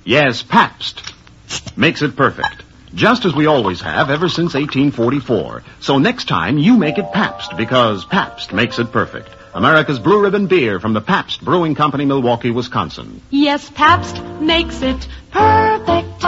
Yes, Pabst. Makes it perfect. Just as we always have ever since 1844. So next time, you make it Pabst, because Pabst makes it perfect. America's Blue Ribbon beer from the Pabst Brewing Company, Milwaukee, Wisconsin. Yes, Pabst makes it perfect.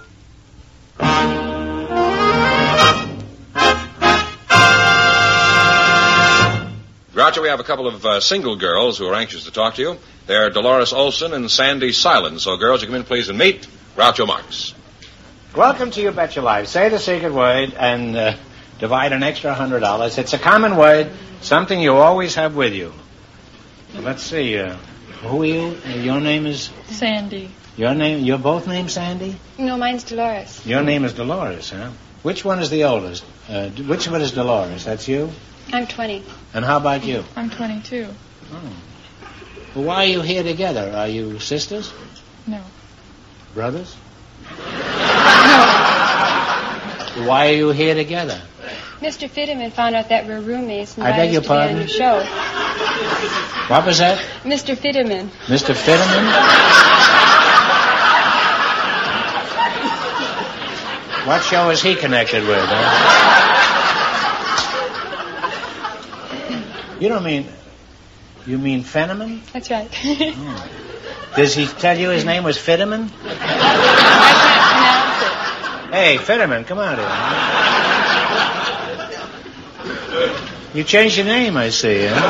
Groucho, we have a couple of single girls who are anxious to talk to you. They're Dolores Olson and Sandy Silence. So, girls, you come in, please, and meet Groucho Marx. Welcome to You Bet Your Life. Say the secret word and divide an extra $100. It's a common word, something you always have with you. Let's see. Who are you? Your name is? Sandy. You're both named Sandy? No, mine's Dolores. Your name is Dolores, huh? Which one is the oldest? Which one is Dolores? That's you? I'm 20. And how about you? I'm 22. Oh. Well, why are you here together? Are you sisters? No. Brothers? No. Why are you here together? Mr. Fitterman found out that we're roommates and I beg your invited us to be pardon? on your show. What was that? Mr. Fitterman. Mr. Fitterman? What show is he connected with, huh? You mean Fenneman? That's right. Oh. Does he tell you his name was Fitterman? I can't pronounce it. Hey, Fitterman, come out here. You changed your name, I see. Huh?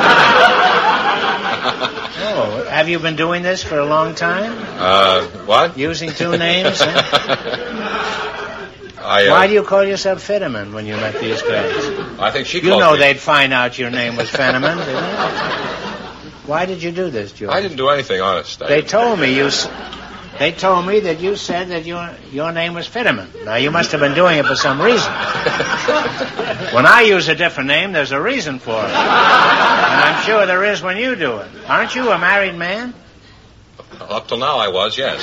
Oh, have you been doing this for a long time? What? Using two names? Huh? Why do you call yourself Fitterman when you met these guys? I think she You called know me. they'd find out your name was Fenneman, didn't you? Why did you do this, George? I didn't do anything, honest. They told me that you said that your name was Fitterman. Now, you must have been doing it for some reason. When I use a different name, there's a reason for it. And I'm sure there is when you do it. Aren't you a married man? Up till now I was, yes.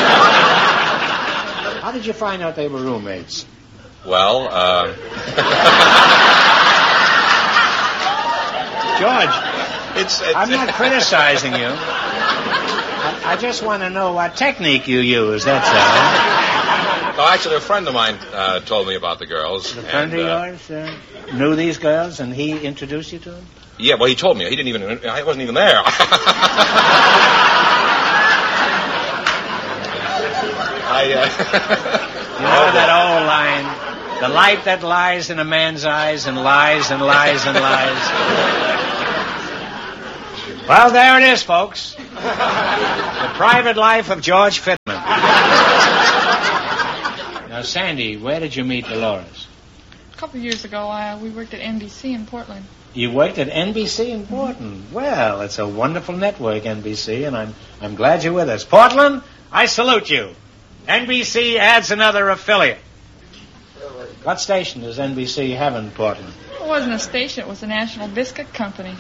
How did you find out they were roommates? Well, George, it's I'm not criticizing you. I just want to know what technique you use, that's all. No, actually, a friend of mine told me about the girls. A friend of yours knew these girls, and he introduced you to them? Yeah, well, he told me. I wasn't even there. You know that old line, the light that lies in a man's eyes and lies and lies and lies. Well, there it is, folks. The private life of George Fitterman. Now, Sandy, where did you meet Dolores? A couple of years ago, we worked at NBC in Portland. You worked at NBC in Portland. Well, it's a wonderful network, NBC, and I'm glad you're with us. Portland, I salute you. NBC adds another affiliate. What station does NBC have in Portland? It wasn't a station, it was the National Biscuit Company.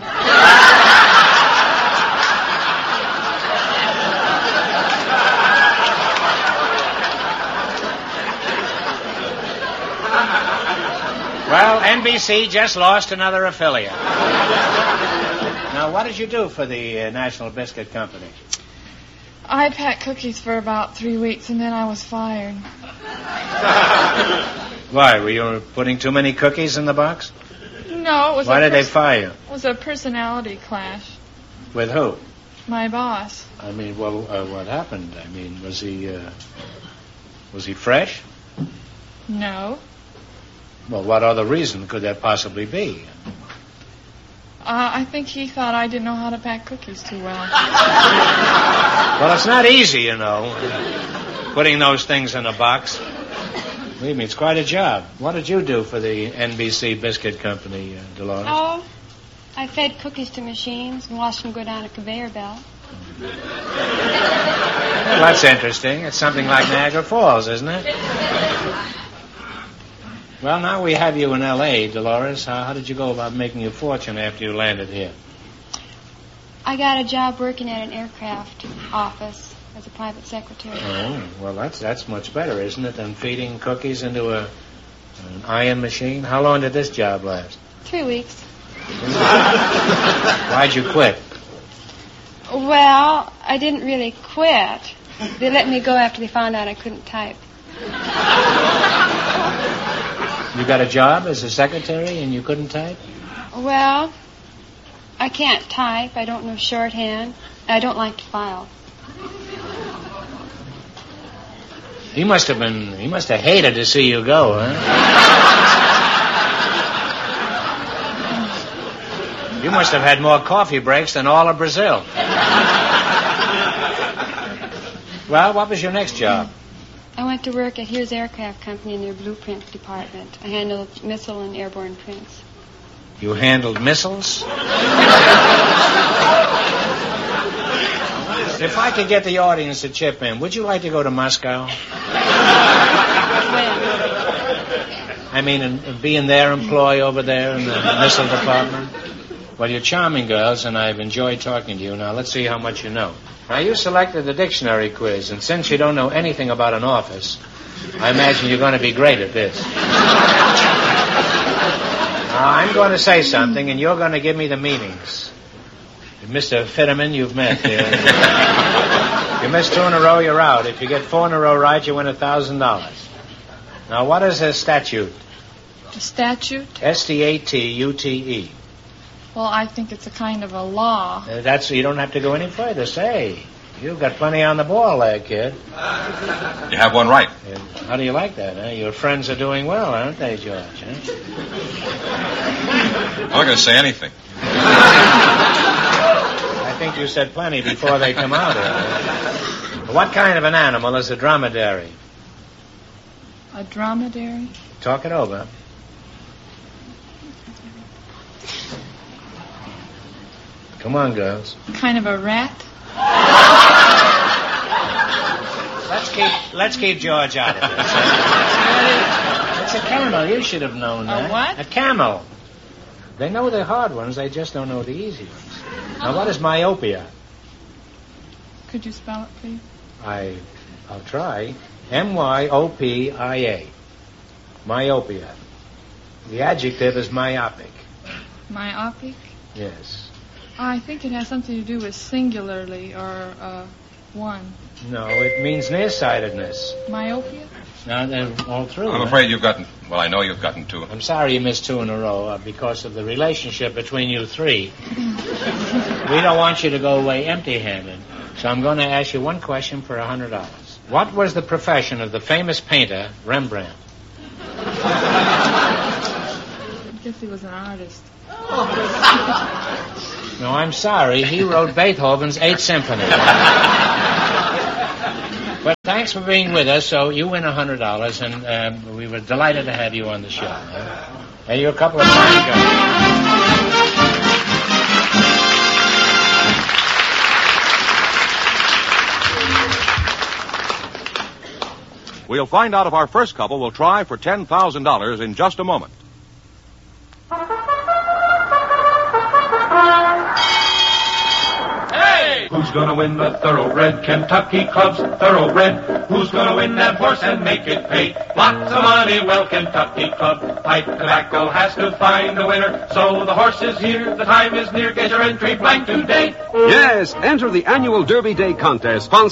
Well, NBC just lost another affiliate. Now, what did you do for the National Biscuit Company? I packed cookies for about 3 weeks, and then I was fired. Why, were you putting too many cookies in the box? No, it was Why did they fire you? It was a personality clash. With who? My boss. I mean, well, what happened? I mean, was he fresh? No. Well, what other reason could there possibly be? I think he thought I didn't know how to pack cookies too well. Well, it's not easy, you know, putting those things in a box. Believe me, it's quite a job. What did you do for the NBC Biscuit Company, Dolores? Oh, I fed cookies to machines and watched them go down a conveyor belt. Well, that's interesting. It's something like Niagara Falls, isn't it? Well, now we have you in L.A., Dolores. How did you go about making your fortune after you landed here? I got a job working at an aircraft office as a private secretary. Oh, well, that's much better, isn't it, than feeding cookies into an iron machine? How long did this job last? 3 weeks. Why'd you quit? Well, I didn't really quit. They let me go after they found out I couldn't type. You got a job as a secretary and you couldn't type? Well, I can't type. I don't know shorthand. I don't like to file. He must have hated to see you go, huh? You must have had more coffee breaks than all of Brazil. Well, what was your next job? I went to work at Here's Aircraft Company in their blueprint department. I handled missile and airborne prints. You handled missiles? If I could get the audience to chip in, would you like to go to Moscow? When? I mean, and be in their employ over there in the missile department? Well, you're charming girls, and I've enjoyed talking to you. Now, let's see how much you know. Now, you selected the dictionary quiz, and since you don't know anything about an office, I imagine you're going to be great at this. Now, I'm going to say something, and you're going to give me the meanings. Mr. Fitterman, you've met here. You miss 2 in a row, you're out. If you get 4 in a row right, you win $1,000. Now, what is a statute? A statute? S-T-A-T-U-T-E. Well, I think it's a kind of a law. You don't have to go any further. Say, you've got plenty on the ball there, kid. You have one right. And how do you like that, huh? Your friends are doing well, aren't they, George? Huh? I'm not going to say anything. I think you said plenty before they come out. What kind of an animal is a dromedary? A dromedary? Talk it over. Come on, girls. Kind of a rat? Let's keep George out of this. It's a camel. You should have known that. A what? A camel. They know the hard ones. They just don't know the easy ones. Now, what is myopia? Could you spell it, please? I'll try. M-Y-O-P-I-A. Myopia. The adjective is myopic. Myopic? Yes. I think it has something to do with singularly or one. No, it means nearsightedness. Myopia? Now, they're all through. I'm afraid you've gotten... Well, I know you've gotten 2. I'm sorry you missed 2 in a row because of the relationship between you 3. We don't want you to go away empty-handed. So I'm going to ask you one question for $100. What was the profession of the famous painter, Rembrandt? I guess he was an artist. No, I'm sorry. He wrote Beethoven's 8th Symphony. But thanks for being with us. So you win $100, and we were delighted to have you on the show. Hey, you're a couple of fine girls. We'll find out if our first couple will try for $10,000 in just a moment. Who's gonna win the Thoroughbred Kentucky Club's Thoroughbred? Who's gonna win that horse and make it pay? Lots of money, well, Kentucky Club. Pipe Tobacco has to find a winner. So the horse is here, the time is near. Get your entry blank today. Yes, enter the annual Derby Day contest, sponsored